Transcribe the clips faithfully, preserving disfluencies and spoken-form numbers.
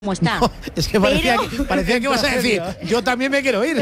como está. No, es que parecía, Pero... que, parecía que ibas a decir, yo también me quiero ir.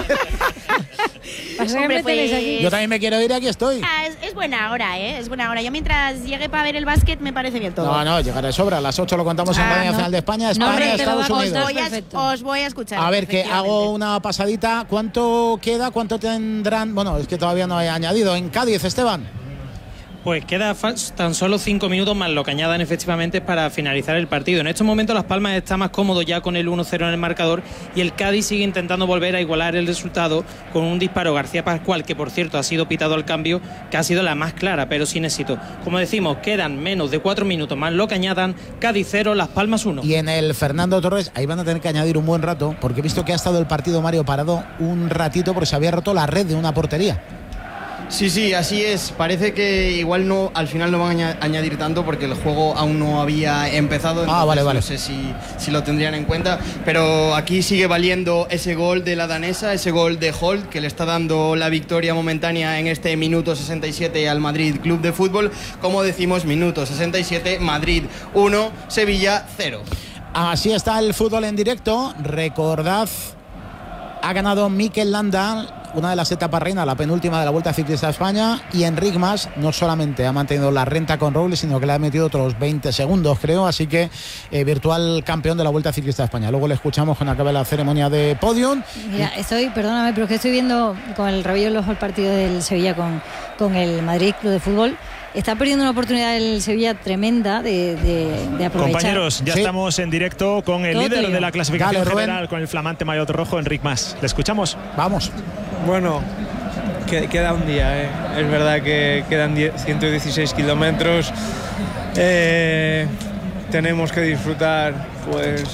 Hombre, pues... Yo también me quiero ir y aquí estoy. Ah, es, es buena hora, ¿eh? Es buena hora. Yo mientras llegue para ver el básquet me parece bien todo. No, no, llegaré de sobra. A las ocho lo contamos en Ah, Radio no. Nacional de España, España, No, hombre, Estados os Unidos. voy, a, os voy a escuchar. A ver, que hago una pasadita. ¿Cuánto queda? ¿Cuánto tendrán? Bueno, es que todavía no he añadido. En Cádiz, Esteban. Pues queda tan solo cinco minutos más lo que añadan efectivamente para finalizar el partido. En estos momentos Las Palmas está más cómodo ya con el uno cero en el marcador y el Cádiz sigue intentando volver a igualar el resultado con un disparo García Pascual, que por cierto ha sido pitado al cambio, que ha sido la más clara pero sin éxito. Como decimos, quedan menos de cuatro minutos más lo que añadan. Cádiz cero, Las Palmas uno. Y en el Fernando Torres, ahí van a tener que añadir un buen rato, porque he visto que ha estado el partido Mario parado un ratito porque se había roto la red de una portería. Sí, sí, así es. Parece que igual no, al final no van a añadir tanto porque el juego aún no había empezado. Ah, vale, vale. No sé si, si lo tendrían en cuenta, pero aquí sigue valiendo ese gol de la danesa, ese gol de Holt, que le está dando la victoria momentánea en este minuto sesenta y siete al Madrid Club de Fútbol. Como decimos, minuto sesenta y siete, Madrid uno, Sevilla cero. Así está el fútbol en directo. Recordad, ha ganado Mikel Landa, una de las etapas reinas, la penúltima de la Vuelta Ciclista a España, y Enric Mas no solamente ha mantenido la renta con Robles, sino que le ha metido otros veinte segundos, creo, así que eh, virtual campeón de la Vuelta Ciclista a España. Luego le escuchamos cuando acabe la ceremonia de podium. Mira, estoy, perdóname, pero es que estoy viendo con el rabillo en los ojos el partido del Sevilla con, con el Madrid Club de Fútbol. Está perdiendo una oportunidad el Sevilla tremenda de, de, de aprovechar. Compañeros, ya sí. Estamos en directo con el Todo líder tuyo. de la clasificación Dale, general, Rubén. con el flamante maillot rojo, Enric Mas. ¿Le escuchamos? Vamos. Bueno, que, queda un día, ¿eh? Es verdad que quedan ciento dieciséis kilómetros. Eh, tenemos que disfrutar, pues,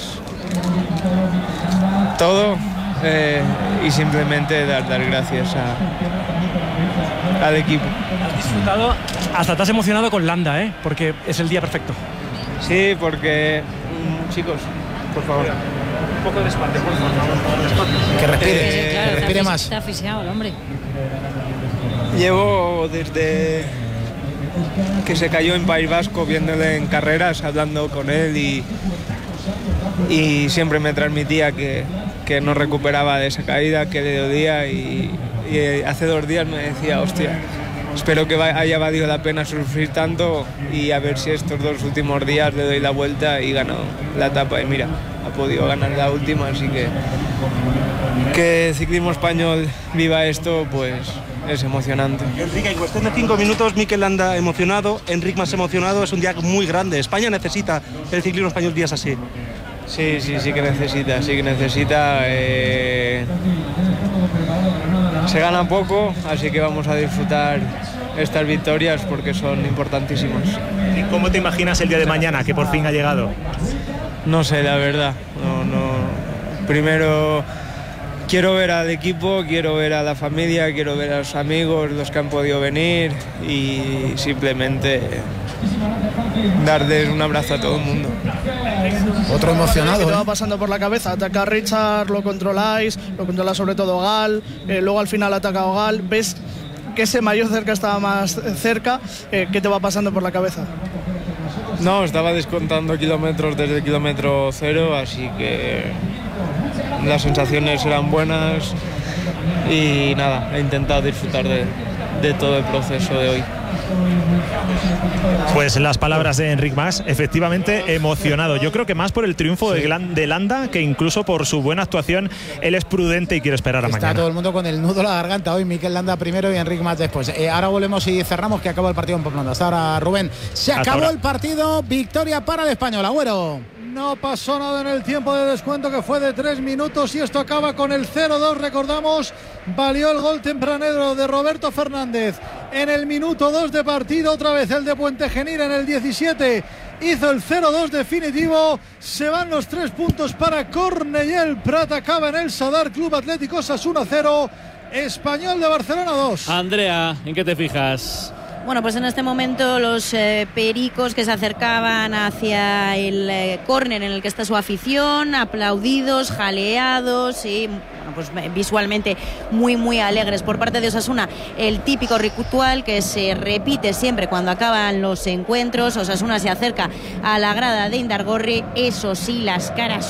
todo eh, y simplemente dar, dar gracias a, al equipo. Has disfrutado, hasta te has emocionado con Landa, ¿eh? Porque es el día perfecto. Sí, porque, chicos, por favor. Un poco de despacio, por favor. Que respire, Sí, claro, que respire está más. Está asfixiado el hombre. Llevo desde que se cayó en País Vasco viéndole en carreras, hablando con él y, y siempre me transmitía que, que no recuperaba de esa caída, que le dolía y, y hace dos días me decía, hostia, espero que haya valido la pena sufrir tanto y a ver si estos dos últimos días le doy la vuelta y gano la etapa. Y mira, ha podido ganar la última, así que que Ciclismo Español viva esto, pues es emocionante. Enrique, en cuestión de cinco minutos, Mikel Landa emocionado, Enric Mas emocionado, es un día muy grande. España necesita el ciclismo español días así. Sí, sí, sí que necesita, sí que necesita. Eh... Se gana poco, así que vamos a disfrutar estas victorias porque son importantísimas. ¿Y cómo te imaginas el día de mañana, que por fin ha llegado? No sé, la verdad. No, no. Primero quiero ver al equipo, quiero ver a la familia, quiero ver a los amigos, los que han podido venir y simplemente darles un abrazo a todo el mundo. Otro emocionado. ¿Qué te va ¿eh? pasando por la cabeza? Ataca a Richard, lo controláis, lo controla sobre todo Gal, eh, luego al final ataca a Gal, ves que ese mayor cerca estaba más cerca, eh, ¿qué te va pasando por la cabeza? No, estaba descontando kilómetros desde el kilómetro cero, así que las sensaciones eran buenas y nada, he intentado disfrutar de, de todo el proceso de hoy. Pues las palabras de Enric Mas, efectivamente emocionado. Yo creo que más por el triunfo sí. de Landa que incluso por su buena actuación. Él es prudente y quiere esperar a Está mañana. todo el mundo con el nudo en la garganta hoy. Mikel Landa primero y Enric Mas después. Eh, ahora volvemos y cerramos, que acabó el partido en Pamplona. Hasta ahora, Rubén. Se Hasta acabó ahora. el partido. Victoria para el Español. Agüero. No pasó nada en el tiempo de descuento, que fue de tres minutos, y esto acaba con el cero dos. Recordamos, valió el gol tempranero de Roberto Fernández en el minuto dos de partido. Otra vez el de Puente Genil en el diecisiete hizo el cero dos definitivo. Se van los tres puntos para Cornellà. Prat acaba en el Sadar. Club Atlético Osasuna cero, Español de Barcelona dos. Andrea, ¿en qué te fijas? Bueno, pues en este momento los eh, pericos que se acercaban hacia el eh, córner en el que está su afición, aplaudidos, jaleados y bueno, pues visualmente muy muy alegres. Por parte de Osasuna, el típico ritual que se repite siempre cuando acaban los encuentros. Osasuna se acerca a la grada de Indargorri, eso sí, las caras